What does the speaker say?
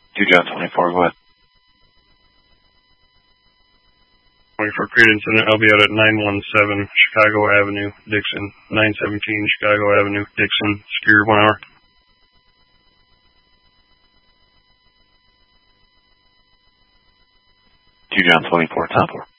2 John 24, go ahead. 24 Credence, and I'll be out at 917 Chicago Avenue, Dixon. 917 Chicago Avenue, Dixon. Secure 1 hour. 2 John 24, top 4.